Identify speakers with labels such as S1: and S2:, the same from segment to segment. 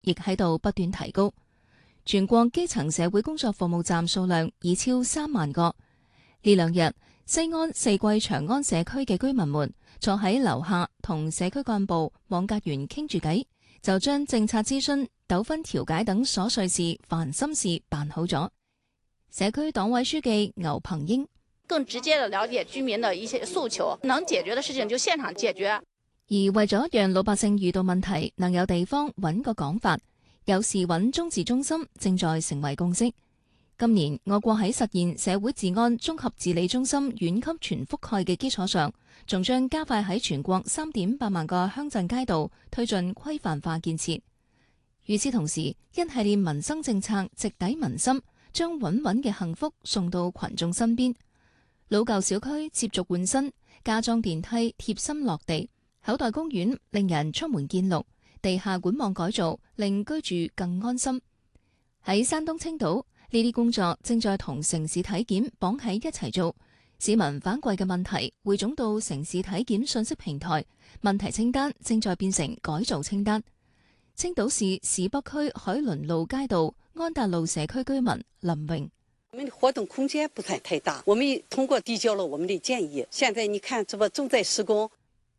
S1: 亦喺度不斷提高。全國基層社會工作服務站數量已超3萬個。呢兩日，西安四季長安社區嘅居民們坐喺樓下同社區幹部、網格員傾住偈，就將政策諮詢、糾紛調解等瑣碎事、煩心事辦好咗。社區黨委書記牛鵬英
S2: 更直接地了解居民的一些訴求，能解決的事情就現場解決。
S1: 而為咗讓老百姓遇到問題能有地方揾個講法，有事揾中治中心正在成為共識。今年我國喺實現社會治安綜合治理中心縣級全覆蓋嘅基礎上，仲將加快喺全國3.8萬個鄉鎮街道推進規範化建設。與此同時，一系列民生政策直抵民心，將穩穩嘅幸福送到群眾身邊。老舊小區接續換新，加裝電梯貼心落地，口袋公園令人出門見綠，地下管網改造令居住更安心。喺山東青島，呢啲工作正在同城市體檢綁喺一齊做，市民反饋嘅問題匯總到城市體檢信息平台，問題清單正在變成改造清單。青島市市北區海倫路街道安達路社區居民林榮：
S3: 我們的活動空間不算太大，我們通過遞交了我們的建議，現在你看這不正在施工。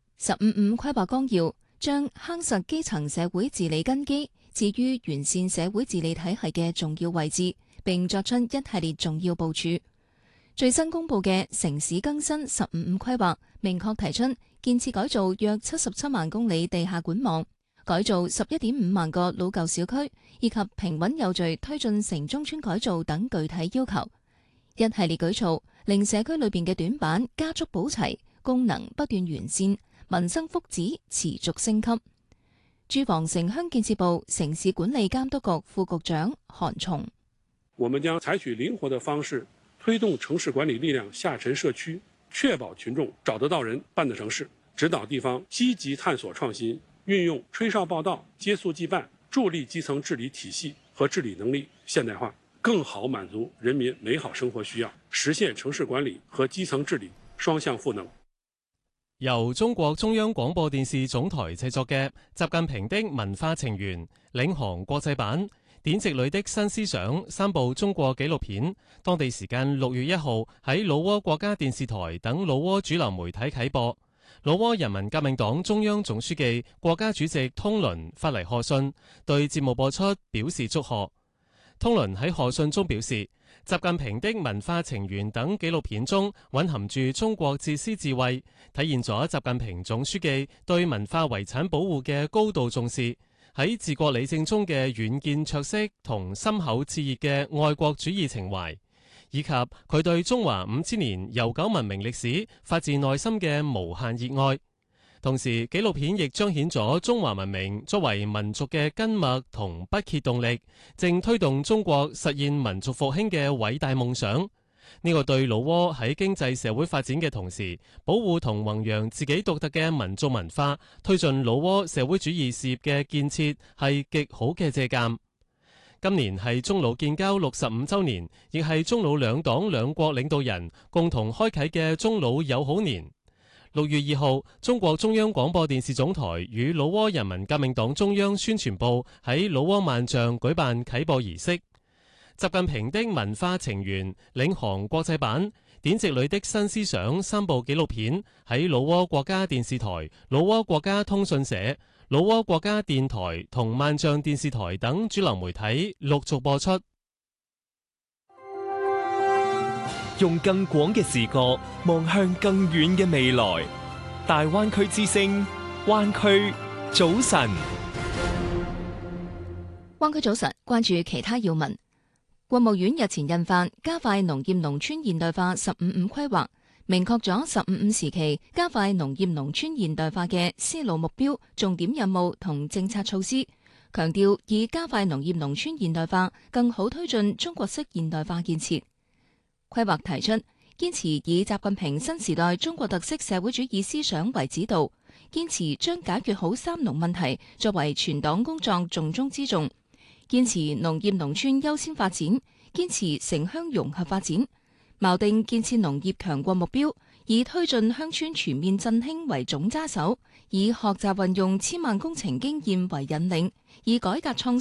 S1: 15.5規劃綱要將夯實基層社會治理根基置於完善社會治理體系嘅重要位置，並作出一系列重要部署。最新公布嘅城市更新15.5規劃明確提出建設改造約77萬公里地下管網，改造11.5萬個老舊小區，以及平穩有序推進城中村改造等具體要求。一系列舉措令社區裏邊嘅短板加速補齊，功能不斷完善，民生福祉持續升級。住房城鄉建設部城市管理監督局副局長韓松：
S4: 我們將採取靈活的方式，推動城市管理力量下沉社區，確保群眾找得到人辦得成事，指導地方積極探索創新，運用吹哨報到、接速即辦，助力基層治理體系和治理能力現代化，更好滿足人民美好生活需要，實現城市管理和基層治理雙向賦能。
S5: 由中國中央廣播電視總台製作嘅《習近平的文化情緣》領航國際版《典籍裏的新思想》3部中國紀錄片，當地時間6月1號喺老撾國家電視台等老撾主流媒體啟播。老撾人民革命黨中央總書記、國家主席通倫發嚟賀信，對節目播出表示祝賀。通倫喺賀信中表示，習近平的文化情緣等紀錄片中蘊含住中國自私智慧，體現咗習近平總書記對文化遺產保護嘅高度重視，喺治國理政中嘅遠見卓識同深厚熾熱嘅愛國主義情懷，以及佢對中華5000年悠久文明歷史發自內心嘅無限熱愛。同時，紀錄片亦彰顯咗中華文明作為民族嘅根脈同不竭動力，正推動中國實現民族復興嘅偉大夢想。呢個對老撾喺經濟社會發展嘅同時，保護同弘揚自己獨特嘅民族文化，推進老撾社會主義事業嘅建設，係極好嘅借鑑。今年係中老建交65週年，亦係中老兩黨兩國領導人共同開啓嘅中老友好年。6月2號，中國中央廣播電視總台與老撾人民革命黨中央宣傳部喺老撾萬象舉辦啟播儀式。習近平的文化情緣領航國際版《典籍裏的新思想》3部紀錄片喺老撾國家電視台、老撾國家通訊社、老撾國家電台同萬象電視台等主流媒體陸續播出。
S6: 用更廣嘅視角望向更遠嘅未來，大灣區之聲，灣區早晨。
S1: 灣區早晨，關注其他要聞。國務院日前印發加快農業農村現代化15.5規劃，明確咗15.5時期加快農業農村現代化嘅思路目標、重點任務同政策措施，強調以加快農業農村現代化更好推進中國式現代化建設。規劃提出，堅持以習近平新時代中國特色社會主義思想為指導，堅持將解決好三農問題作為全黨工作重中之重，堅持農業農村優先發展，堅持城鄉融合發展，錨定建設農業強國目標， 以推進鄉村全面振興為總揸手，以學習運用千萬工程經驗為引領，以改革創